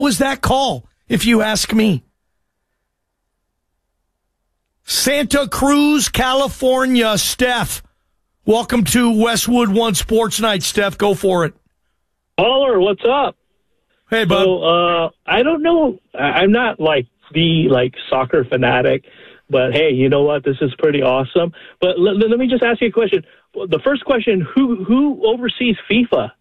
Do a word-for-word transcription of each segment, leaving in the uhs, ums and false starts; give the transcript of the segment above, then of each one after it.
was that call, if you ask me? Santa Cruz, California, Steph. Welcome to Westwood One Sports Night, Steph. Go for it. Caller, what's up? Hey, bud. So, uh, I don't know. I'm not like the like soccer fanatic, but hey, you know what? This is pretty awesome. But l- let me just ask you a question. The first question: Who who oversees FIFA?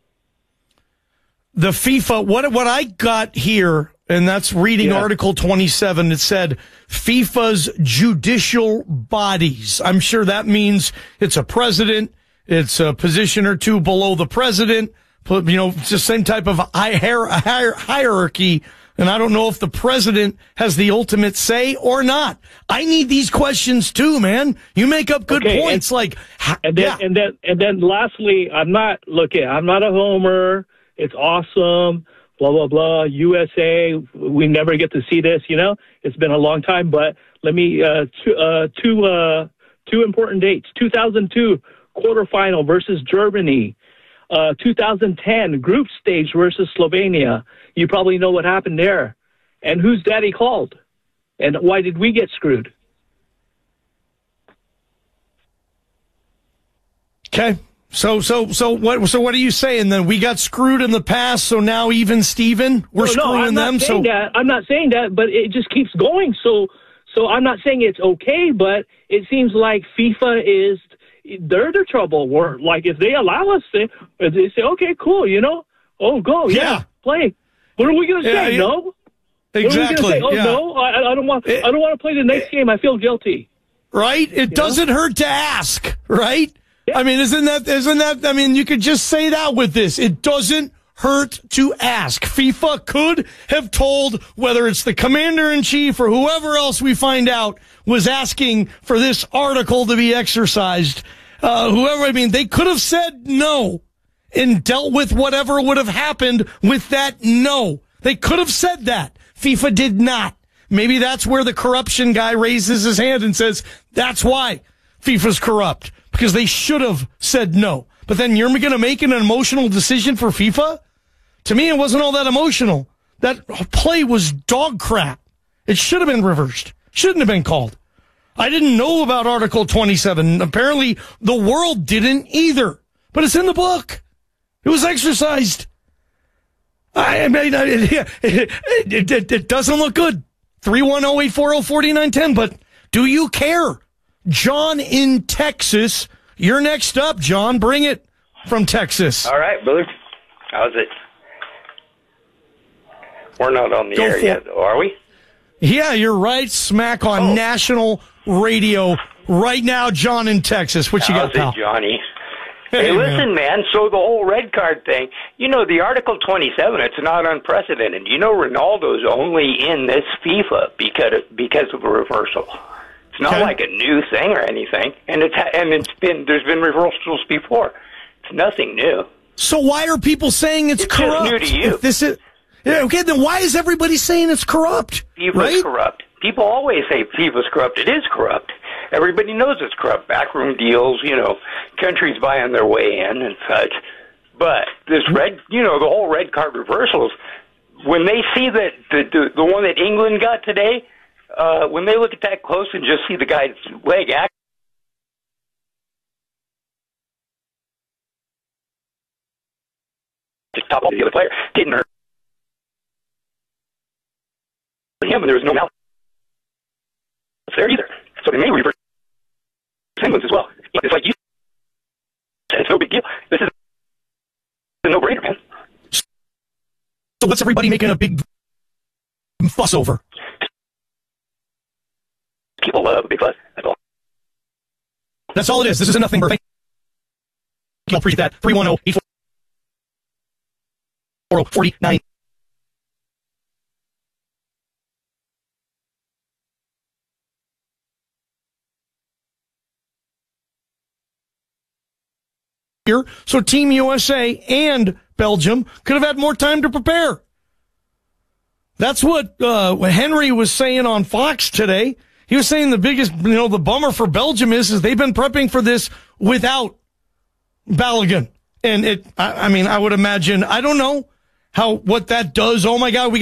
The FIFA. What what I got here, and that's reading Yeah. Article twenty-seven. It said FIFA's judicial bodies. I'm sure that means it's a president. It's a position or two below the president. You know, it's the same type of hierarchy. And I don't know if the president has the ultimate say or not. I need these questions too, man. You make up good Okay, points. and, like, and then, yeah. and then, and then, lastly, I'm not looking. I'm not a homer. It's awesome. Blah blah blah. U S A. We never get to see this. You know, it's been a long time. But let me uh, two uh, two uh, two important dates. two thousand two quarterfinal versus Germany. Uh, two thousand ten group stage versus Slovenia. You probably know what happened there. And who's daddy called? And why did we get screwed? Okay. So, so, so what, so what are you saying then? We got screwed in the past. So now even Steven, we're no, screwing no, I'm not them. saying So that. I'm not saying that, but it just keeps going. So, so I'm not saying it's okay, but it seems like FIFA is, they're the trouble. We're like, if they allow us to, they say, okay, cool, you know, oh, go, yeah, Yeah. play. What are we going to Yeah, say? yeah. No? exactly. What are we going to say? Oh, yeah. no, I, I don't want, It- I don't want to play the next game. I feel guilty. Right? It doesn't hurt to ask, right? Yeah. I mean, isn't that, isn't that, I mean, you could just say that with this. It doesn't hurt to ask. FIFA could have told, whether it's the commander-in-chief or whoever else we find out was asking for this article to be exercised. Uh, whoever, I mean, they could have said no and dealt with whatever would have happened with that no. They could have said that. FIFA did not. Maybe that's where the corruption guy raises his hand and says, that's why FIFA's corrupt, because they should have said no. But then you're going to make an emotional decision for FIFA? To me, it wasn't all that emotional. That play was dog crap. It should have been reversed. Shouldn't have been called. I didn't know about Article twenty-seven. Apparently, the world didn't either. But it's in the book. It was exercised. I mean, it, it, it, it, it doesn't look good. three one zero, eight four zero, four nine one zero. But do you care? John in Texas. You're next up, John. Bring it from Texas. All right, brother. How's it? We're not on the Go air for yet, it. though, are we? Yeah, you're right. Smack on Oh. national radio right now, John in Texas. What you How's got, pal? it, Johnny? Hey, Hey, man. listen, man. So the whole red card thing, you know, the Article twenty-seven, it's not unprecedented. You know, Ronaldo's only in this FIFA because of, because of a reversal. It's not Okay. like a new thing or anything, and it's ha- and it's been there's been reversals before. It's nothing new. So why are people saying it's, It's just corrupt? new to you. If this is yeah, okay, then why is everybody saying it's corrupt? FIFA's right? corrupt. People always say FIFA's corrupt. It is corrupt. Everybody knows it's corrupt. Backroom deals, you know, countries buying their way in and such. But this red, you know, the whole red card reversals, when they see that the the, the one that England got today, uh, when they look at that close and just see the guy's leg act, just top off the other player, didn't hurt him, and there was no mouth there either. So they may reverse England's as well. It's like you said, it's no big deal. This is a no-brainer, man. So what's everybody making a big fuss over? People love a big fuss. That's all. That's all it is. This is nothing. Thank you. I'll appreciate that. three one zero, eight four zero, four nine. Here, so Team U S A and Belgium could have had more time to prepare. That's what uh, Henry was saying on Fox today. He was saying the biggest, you know, the bummer for Belgium is, is they've been prepping for this without Balogun. And it, I, I mean, I would imagine, I don't know how what that does. Oh my God, we